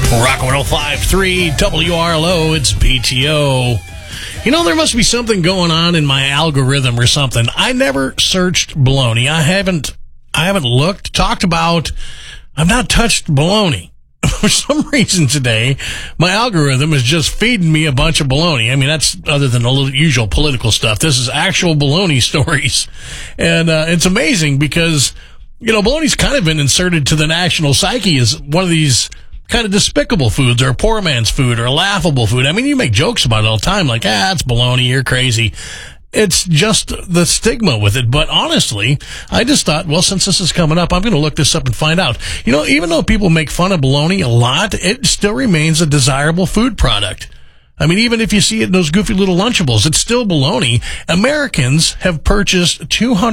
Rock 105.3 WRLO, it's PTO. You know, there must be something going on in my algorithm or something. I never searched bologna. I haven't looked, talked about, I've not touched bologna. For some reason today, my algorithm is just feeding me a bunch of bologna. I mean, that's other than the usual political stuff. This is actual bologna stories. And it's amazing because, you know, bologna's kind of been inserted to the national psyche as one of these kind of despicable foods, or a poor man's food, or a laughable food. I mean, you make jokes about it all the time, like, it's bologna, you're crazy. It's just the stigma with it. But honestly, I just thought, well, since this is coming up, I'm going to look this up and find out. You know, even though people make fun of bologna a lot, it still remains a desirable food product. I mean, even if you see it in those goofy little Lunchables, it's still bologna. Americans have purchased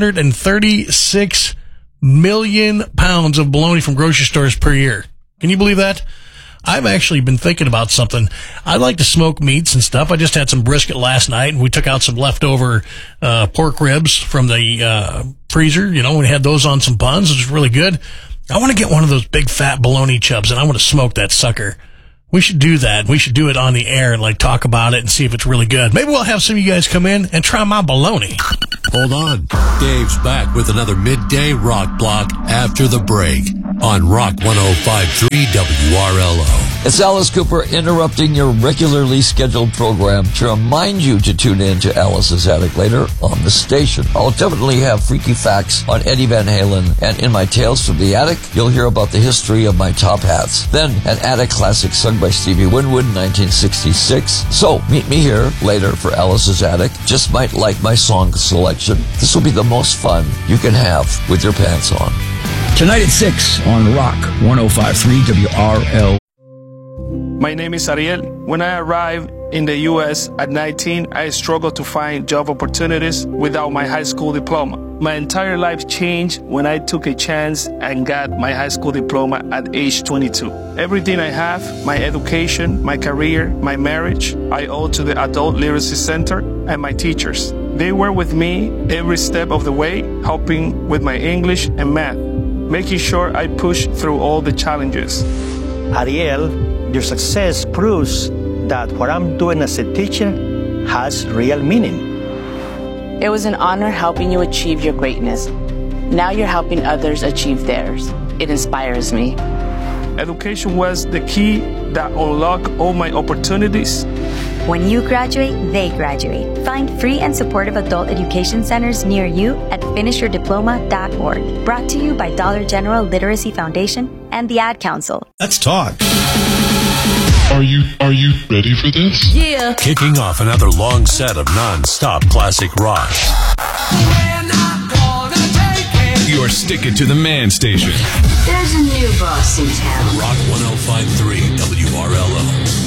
236 million pounds of bologna from grocery stores per year. Can you believe that? I've actually been thinking about something. I like to smoke meats and stuff. I just had some brisket last night, and we took out some leftover pork ribs from the freezer. You know, we had those on some buns. It was really good. I want to get one of those big fat bologna chubs, and I want to smoke that sucker. We should do that. We should do it on the air and, like, talk about it and see if it's really good. Maybe we'll have some of you guys come in and try my bologna. Hold on. Dave's back with another midday rock block after the break on Rock 105.3 WRLO. It's Alice Cooper interrupting your regularly scheduled program to remind you to tune in to Alice's Attic later on the station. I'll definitely have freaky facts on Eddie Van Halen, and in my Tales from the Attic, you'll hear about the history of my top hats. Then, an Attic classic sung by Stevie Winwood in 1966. So, meet me here later for Alice's Attic. Just might like my song selection. This will be the most fun you can have with your pants on. Tonight at 6 on Rock 105.3 WRL. My name is Ariel. When I arrived in the U.S. at 19, I struggled to find job opportunities without my high school diploma. My entire life changed when I took a chance and got my high school diploma at age 22. Everything I have, my education, my career, my marriage, I owe to the Adult Literacy Center and my teachers. They were with me every step of the way, helping with my English and math, making sure I pushed through all the challenges. Ariel, your success proves that what I'm doing as a teacher has real meaning. It was an honor helping you achieve your greatness. Now you're helping others achieve theirs. It inspires me. Education was the key that unlocked all my opportunities. When you graduate, they graduate. Find free and supportive adult education centers near you at finishyourdiploma.org. Brought to you by Dollar General Literacy Foundation and the Ad Council. Let's talk. Are you ready for this? Yeah. Kicking off another long set of non-stop classic rock. You're sticking to the man station. There's a new boss in town. Rock 105.3 WRLO.